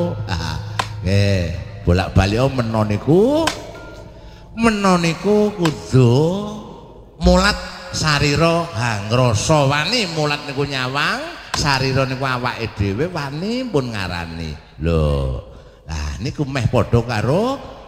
bolak-balik menoniku kudu mulat sarira hangrasa wani mulat niku nyawang sarira niku awake dhewe wani pun ngarani lho. Lah niku meh padha karo